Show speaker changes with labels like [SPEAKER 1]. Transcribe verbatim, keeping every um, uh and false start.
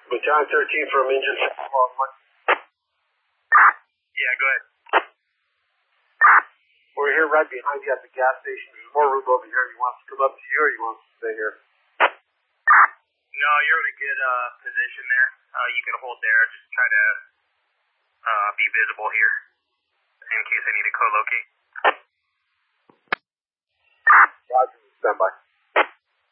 [SPEAKER 1] Battalion thirteen from engine one.
[SPEAKER 2] Yeah, go ahead.
[SPEAKER 1] We're here right behind you at the gas station. There's more room over here. You want us to come up to you or you want us to stay here?
[SPEAKER 2] No, you're in a good uh, position there. Uh, you can hold there. Just try to uh, be visible here in case I need to co-locate.
[SPEAKER 1] Roger, stand by.